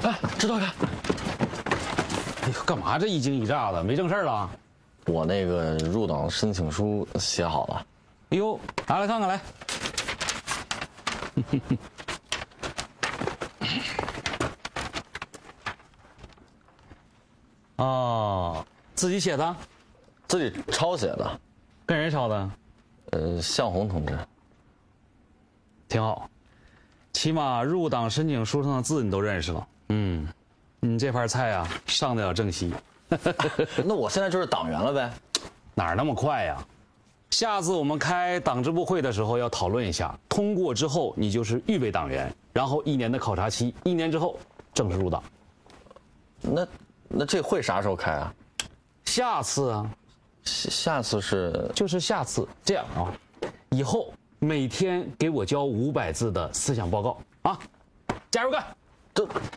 哎，指导员， 哎呦，干嘛这一惊一乍的？没正事儿了？ 我那个入党申请书写好了。 哎呦，拿来看看来。哦，自己写的？ 自己抄写的。 跟人抄的？ 向红同志。 挺好，起码入党申请书上的字你都认识了。你这盘菜啊，上得了正西。 那我现在就是党员了呗？ 哪那么快呀？下次我们开党支部会的时候要讨论一下，通过之后你就是预备党员，然后1年的考察期，1年之后正式入党。 那这会啥时候开啊？ 下次啊， 下次是就是下次。这样啊，以后每天给我交500字的思想报告啊，加油干！